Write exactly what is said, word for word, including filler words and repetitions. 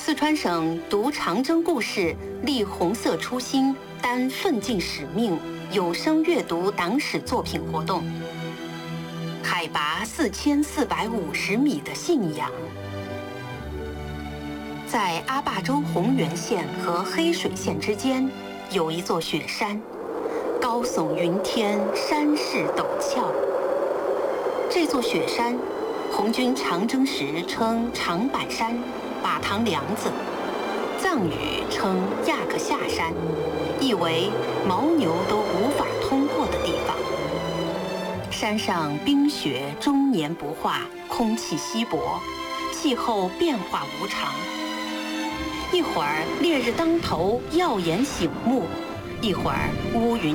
四川省读长征故事，立红色初心，担奋进使命有声阅读党史作品活动。海拔四千四百五十米的信仰。在阿坝州洪源县和黑水县之间，有一座雪山，高耸云天，山势陡峭。这座雪山，红军长征时称长板山、把塘梁子，藏语称亚克夏山，意为牦牛都无法通过的地方。山上冰雪终年不化，空气稀薄，气候变化无常。一会儿烈日当头，耀眼醒目；一会儿乌云